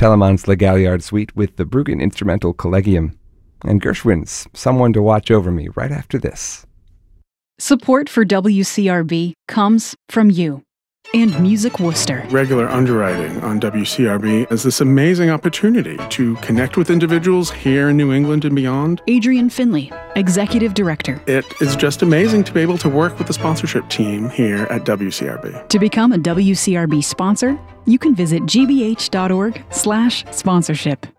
Telemann's Le Galliard Suite with the Bruggen Instrumental Collegium, and Gershwin's Someone to Watch Over Me right after this. Support for WCRB comes from you and Music Worcester. Regular underwriting on WCRB is this amazing opportunity to connect with individuals here in New England and beyond. Adrian Finley, Executive Director. It is just amazing to be able to work with the sponsorship team here at WCRB. To become a WCRB sponsor, you can visit gbh.org/sponsorship.